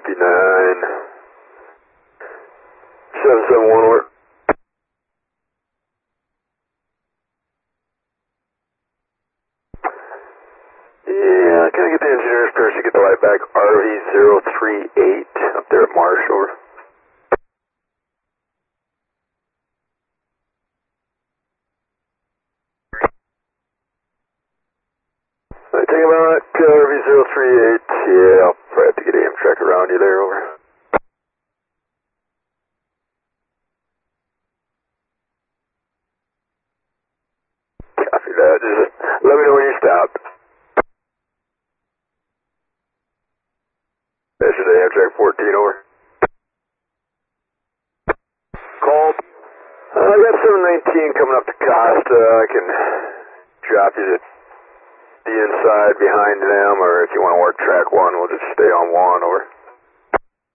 59. 771 over. Yeah, can I get the engineer's person to get the light back? RV038 up there at Marsh, over. I take him out, RV038. Yeah, I'll probably have to get Amtrak around you there, over. Copy that. Just let me know when you stop. Yesterday, Amtrak 14, over. Call. I got 719 coming up to Costa. I can drop you to the inside behind them, or if you want to work track 1, we'll just stay on 1, over.